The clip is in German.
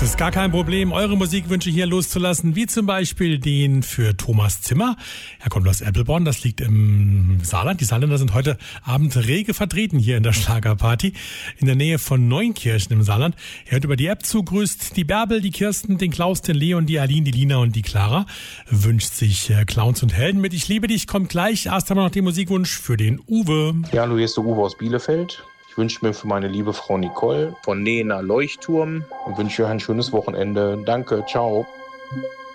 Es ist gar kein Problem, eure Musikwünsche hier loszulassen, wie zum Beispiel den für Thomas Zimmer. Er kommt aus Eppelborn, das liegt im Saarland. Die Saarländer sind heute Abend rege vertreten hier in der Schlagerparty in der Nähe von Neunkirchen im Saarland. Er hört über die App zu, grüßt die Bärbel, die Kirsten, den Klaus, den Leon, die Aline, die Lina und die Clara. Wünscht sich Clowns und Helden mit Ich liebe dich, kommt gleich. Erst haben wir noch den Musikwunsch für den Uwe. Ja, hallo, hier ist der Uwe aus Bielefeld. Ich wünsche mir für meine liebe Frau Nicole von Nena Leuchtturm und wünsche euch ein schönes Wochenende. Danke, ciao.